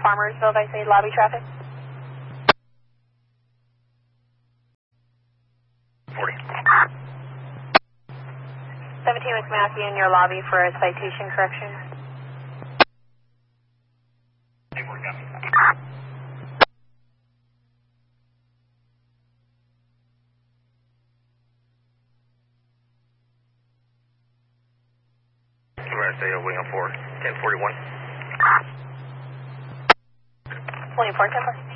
Farmersville, I say, lobby traffic. 40. 17 with Matthew in your lobby for a citation correction. Hey, we're coming. We're going to stay wing on 4, 1041. 24, 10.